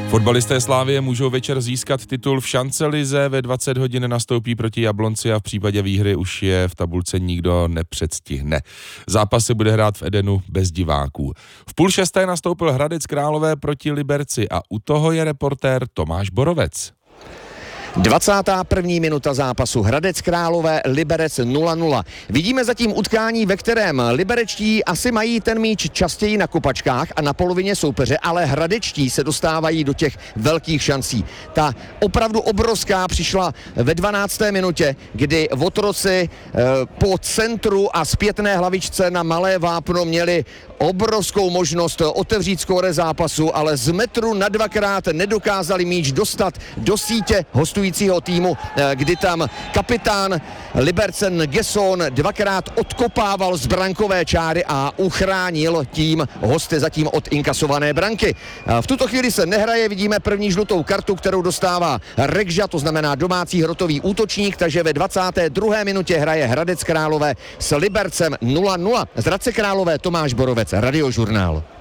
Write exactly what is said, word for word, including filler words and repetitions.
Fotbalisté Slavie můžou večer získat titul v šancelize, ve dvacet hodin nastoupí proti Jablonci a v případě výhry už je v tabulce nikdo nepředstihne. Zápas se bude hrát v Edenu bez diváků. V půl šesté nastoupil Hradec Králové proti Liberci a u toho je reportér Tomáš Borovec. dvacátá první minuta zápasu. Hradec Králové, Liberec nula nula. Vidíme zatím utkání, ve kterém liberečtí asi mají ten míč častěji na kopačkách a na polovině soupeře, ale hradečtí se dostávají do těch velkých šancí. Ta opravdu obrovská přišla ve dvanácté minutě, kdy Votroci eh, po centru a zpětné hlavičce na malé vápno měli obrovskou možnost otevřít skóre zápasu, ale z metru na dvakrát nedokázali míč dostat do sítě hostujícího týmu, kdy tam kapitán Libercen Gesson dvakrát odkopával z brankové čáry a uchránil tím hosty zatím od inkasované branky. V tuto chvíli se nehraje, vidíme první žlutou kartu, kterou dostává Rekža, to znamená domácí hrotový útočník, takže ve dvacáté druhé minutě hraje Hradec Králové s Libercem nula nula. Z Hradce Králové Tomáš Borovec, Radiožurnál.